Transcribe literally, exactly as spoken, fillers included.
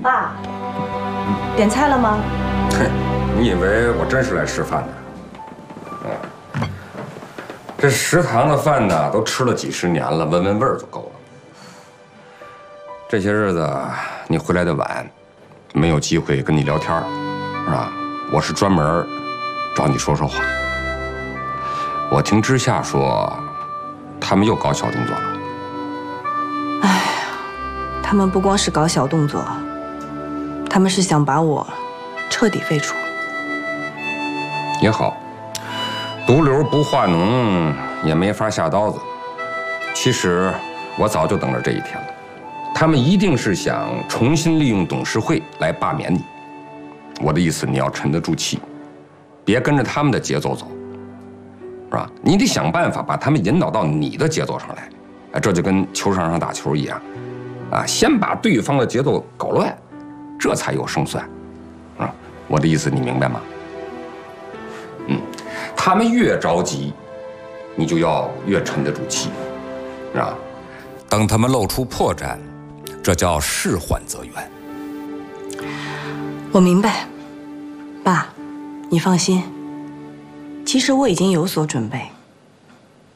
爸，点菜了吗？ 嘿，你以为我真是来吃饭的？嗯，这食堂的饭呢，都吃了几十年了，闻闻味儿就够了。这些日子你回来的晚，没有机会跟你聊天，是吧？我是专门找你说说话。我听之夏说，他们又搞小动作了。 哎呀，他们不光是搞小动作，他们是想把我彻底废除。 也好，毒瘤不化脓也没法下刀子。其实我早就等着这一天了。他们一定是想重新利用董事会来罢免你。我的意思，你要沉得住气，别跟着他们的节奏走，是吧？你得想办法把他们引导到你的节奏上来。哎，这就跟球场上打球一样，啊，先把对方的节奏搞乱，这才有胜算。啊，我的意思你明白吗？嗯，他们越着急，你就要越沉得住气，是吧？等他们露出破绽，这叫事缓则圆。 我明白，爸，你放心。其实我已经有所准备。